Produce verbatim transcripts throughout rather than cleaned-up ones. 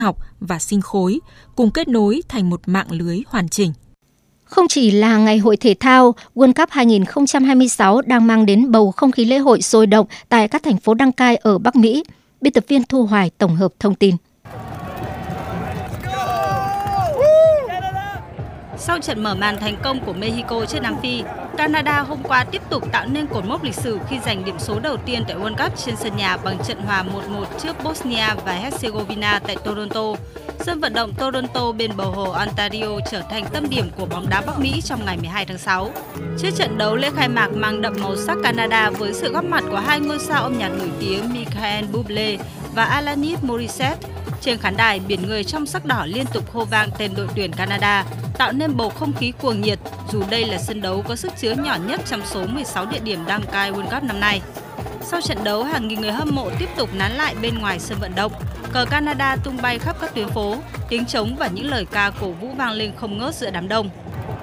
học và sinh khối, cùng kết nối thành một mạng lưới hoàn chỉnh. Không chỉ là ngày hội thể thao, World Cup hai không hai sáu đang mang đến bầu không khí lễ hội sôi động tại các thành phố đăng cai ở Bắc Mỹ. Biên tập viên Thu Hoài tổng hợp thông tin. Sau trận mở màn thành công của Mexico trước Nam Phi, Canada hôm qua tiếp tục tạo nên cột mốc lịch sử khi giành điểm số đầu tiên tại World Cup trên sân nhà bằng trận hòa một một trước Bosnia và Herzegovina tại Toronto. Sân vận động Toronto bên bờ hồ Ontario trở thành tâm điểm của bóng đá Bắc Mỹ trong ngày mười hai tháng sáu. Trước trận đấu lễ khai mạc mang đậm màu sắc Canada với sự góp mặt của hai ngôi sao âm nhạc nổi tiếng Michael Bublé và Alanis Morissette, trên khán đài biển người trong sắc đỏ liên tục hô vang tên đội tuyển Canada, tạo nên bầu không khí cuồng nhiệt dù đây là sân đấu có sức chứa nhỏ nhất trong số mười sáu địa điểm đăng cai World Cup năm nay. Sau trận đấu, hàng nghìn người hâm mộ tiếp tục nán lại bên ngoài sân vận động. Cờ Canada tung bay khắp các tuyến phố, tiếng trống và những lời ca cổ vũ vang lên không ngớt giữa đám đông.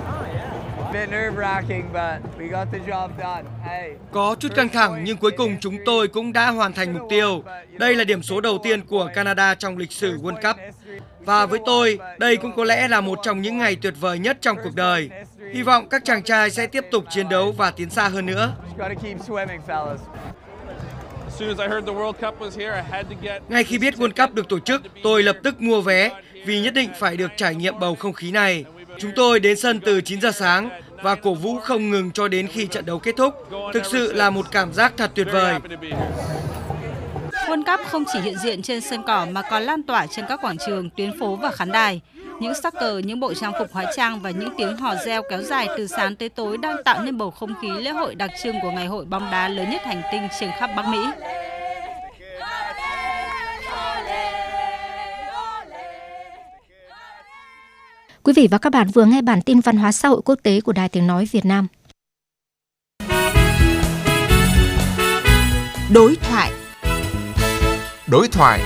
Có chút căng thẳng nhưng cuối cùng chúng tôi cũng đã hoàn thành mục tiêu. Đây là điểm số đầu tiên của Canada trong lịch sử World Cup. Và với tôi, đây cũng có lẽ là một trong những ngày tuyệt vời nhất trong cuộc đời. Hy vọng các chàng trai sẽ tiếp tục chiến đấu và tiến xa hơn nữa. Ngay khi biết World Cup được tổ chức, tôi lập tức mua vé vì nhất định phải được trải nghiệm bầu không khí này. Chúng tôi đến sân từ chín giờ sáng và cổ vũ không ngừng cho đến khi trận đấu kết thúc. Thực sự là một cảm giác thật tuyệt vời. World Cup không chỉ hiện diện trên sân cỏ mà còn lan tỏa trên các quảng trường, tuyến phố và khán đài. Những sắc cờ, những bộ trang phục hóa trang và những tiếng hò reo kéo dài từ sáng tới tối đang tạo nên bầu không khí lễ hội đặc trưng của ngày hội bóng đá lớn nhất hành tinh trên khắp Bắc Mỹ. Quý vị và các bạn vừa nghe bản tin văn hóa xã hội quốc tế của Đài Tiếng nói Việt Nam. Đối thoại. Đối thoại.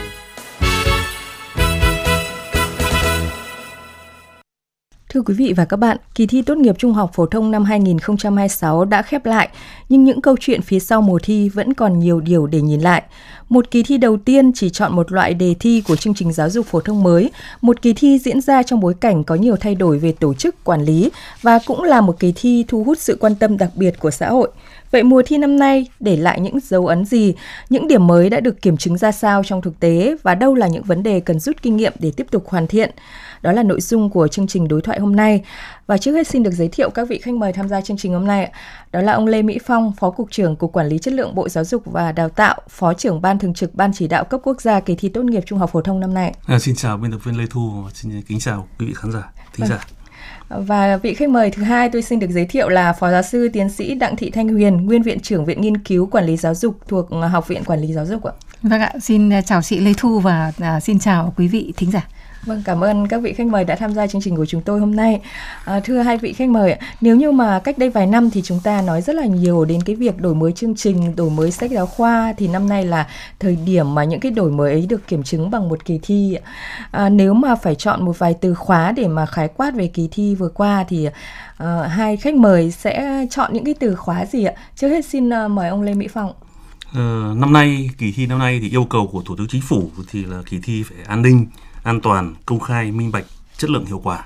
Thưa quý vị và các bạn, kỳ thi tốt nghiệp trung học phổ thông năm hai không hai sáu đã khép lại, nhưng những câu chuyện phía sau mùa thi vẫn còn nhiều điều để nhìn lại. Một kỳ thi đầu tiên chỉ chọn một loại đề thi của chương trình giáo dục phổ thông mới, một kỳ thi diễn ra trong bối cảnh có nhiều thay đổi về tổ chức, quản lý và cũng là một kỳ thi thu hút sự quan tâm đặc biệt của xã hội. Vậy mùa thi năm nay để lại những dấu ấn gì, những điểm mới đã được kiểm chứng ra sao trong thực tế và đâu là những vấn đề cần rút kinh nghiệm để tiếp tục hoàn thiện? Đó là nội dung của chương trình đối thoại hôm nay. Và trước hết xin được giới thiệu các vị khách mời tham gia chương trình hôm nay. Đó là ông Lê Mỹ Phong, Phó Cục trưởng Cục Quản lý Chất lượng Bộ Giáo dục và Đào tạo, Phó trưởng Ban Thường trực Ban Chỉ đạo cấp quốc gia kỳ thi tốt nghiệp trung học phổ thông năm nay. À, xin chào biên tập viên Lê Thu, xin kính chào quý vị khán giả, thính giả. Và vị khách mời thứ hai tôi xin được giới thiệu là Phó Giáo sư Tiến sĩ Đặng Thị Thanh Huyền, Nguyên Viện trưởng Viện Nghiên cứu Quản lý Giáo dục thuộc Học viện Quản lý Giáo dục ạ. Vâng ạ, xin chào chị Lê Thu và à, xin chào quý vị thính giả. Vâng, cảm ơn các vị khách mời đã tham gia chương trình của chúng tôi hôm nay. À, thưa hai vị khách mời, nếu như mà cách đây vài năm thì chúng ta nói rất là nhiều đến cái việc đổi mới chương trình, đổi mới sách giáo khoa, thì năm nay là thời điểm mà những cái đổi mới ấy được kiểm chứng bằng một kỳ thi. À, nếu mà phải chọn một vài từ khóa để mà khái quát về kỳ thi vừa qua thì uh, hai khách mời sẽ chọn những cái từ khóa gì ạ? Trước hết xin uh, mời ông Lê Mỹ Phong. Ờ, năm nay, kỳ thi năm nay thì yêu cầu của Thủ tướng Chính phủ thì là kỳ thi phải an ninh, an toàn, công khai, minh bạch, chất lượng, hiệu quả.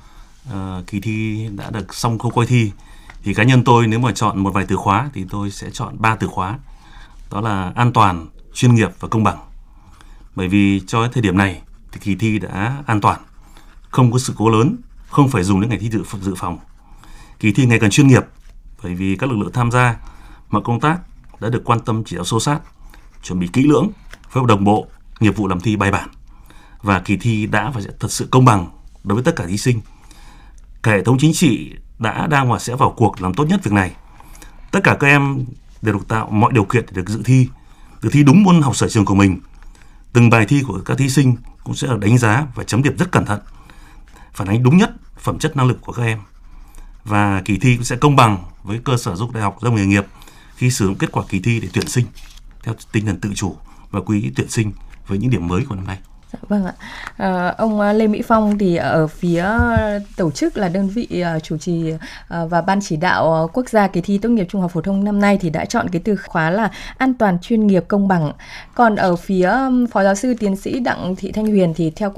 À, kỳ thi đã được xong khâu coi thi thì cá nhân tôi nếu mà chọn một vài từ khóa thì tôi sẽ chọn ba từ khóa, đó là an toàn, chuyên nghiệp và công bằng. Bởi vì cho đến thời điểm này thì kỳ thi đã an toàn, không có sự cố lớn, không phải dùng đến ngày thi dự, dự phòng. Kỳ thi ngày càng chuyên nghiệp bởi vì các lực lượng tham gia mọi công tác đã được quan tâm chỉ đạo sâu sát, chuẩn bị kỹ lưỡng, phối hợp đồng bộ, nghiệp vụ làm thi bài bản. Và kỳ thi đã và sẽ thật sự công bằng đối với tất cả thí sinh. Cả hệ thống chính trị đã, đang và sẽ vào cuộc làm tốt nhất việc này. Tất cả các em đều được tạo mọi điều kiện để được dự thi, được thi đúng môn học sở trường của mình. Từng bài thi của các thí sinh cũng sẽ được đánh giá và chấm điểm rất cẩn thận, phản ánh đúng nhất phẩm chất năng lực của các em. Và kỳ thi cũng sẽ công bằng với cơ sở giáo dục đại học, giáo dục nghề nghiệp khi sử dụng kết quả kỳ thi để tuyển sinh theo tinh thần tự chủ và quy tuyển sinh với những điểm mới của năm nay. Dạ, vâng ạ. À, ông Lê Mỹ Phong thì ở phía tổ chức là đơn vị chủ trì và ban chỉ đạo quốc gia kỳ thi tốt nghiệp trung học phổ thông năm nay thì đã chọn cái từ khóa là an toàn, chuyên nghiệp, công bằng. Còn ở phía phó giáo sư tiến sĩ Đặng Thị Thanh Huyền thì theo